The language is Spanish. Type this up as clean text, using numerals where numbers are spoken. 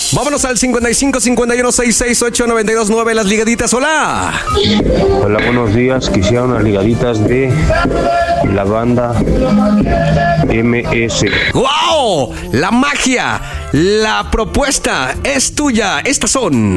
Vámonos al 55 51 668 929, las ligaditas. Hola. Hola, buenos días. Quisiera unas ligaditas de la banda MS. ¡Wow! La magia, la propuesta es tuya. Estas son